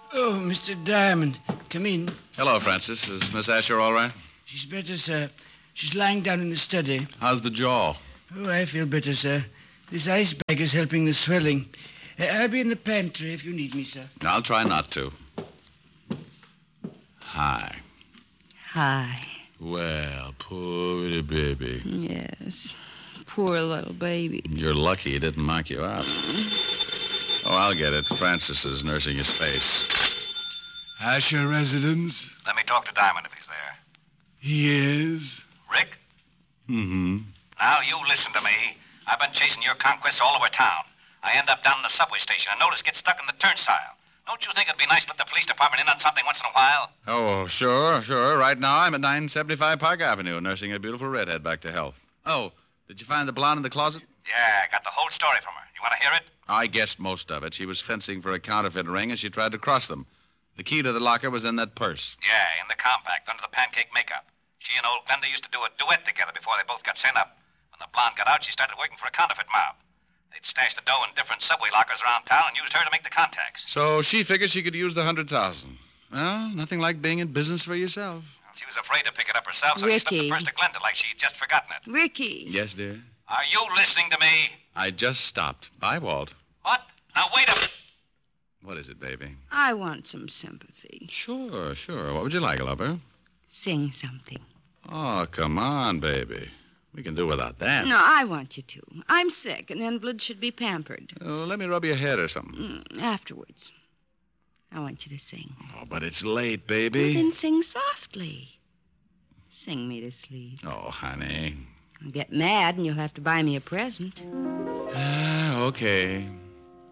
Oh, Mr. Diamond, come in. Hello, Francis. Is Miss Asher all right? She's better, sir. She's lying down in the study. How's the jaw? Oh, I feel better, sir. This ice bag is helping the swelling. I'll be in the pantry if you need me, sir. I'll try not to. Hi. Hi. Well, poor little baby. Yes. Poor little baby. You're lucky he didn't knock you out. Oh, I'll get it. Francis is nursing his face. Asher residence? Let me talk to Diamond if he's there. He is. Rick? Mm-hmm. Now, you listen to me. I've been chasing your conquests all over town. I end up down in the subway station and notice get stuck in the turnstile. Don't you think it'd be nice to let the police department in on something once in a while? Oh, sure. Right now I'm at 975 Park Avenue, nursing a beautiful redhead back to health. Oh, did you find the blonde in the closet? Yeah, I got the whole story from her. You want to hear it? I guessed most of it. She was fencing for a counterfeit ring, and she tried to cross them. The key to the locker was in that purse. Yeah, in the compact, under the pancake makeup. She and old Glenda used to do a duet together before they both got sent up. When the blonde got out, she started working for a counterfeit mob. They'd stashed the dough in different subway lockers around town and used her to make the contacts. So she figured she could use the 100,000. Well, nothing like being in business for yourself. Well, she was afraid to pick it up herself, so Ricky. she slipped the purse to Glenda like she'd just forgotten it. Ricky. Yes, dear? Are you listening to me? I just stopped. Bye, Walt. What? Now, wait a minute. What is it, baby? I want some sympathy. Sure. What would you like, lover? Sing something. Oh, come on, baby. We can do without that. No, I want you to. I'm sick. An invalid should be pampered. Let me rub your head or something. Afterwards. I want you to sing. Oh, but it's late, Well, baby. then sing softly. Sing me to sleep. Oh, honey. I'll get mad and you'll have to buy me a present. Okay.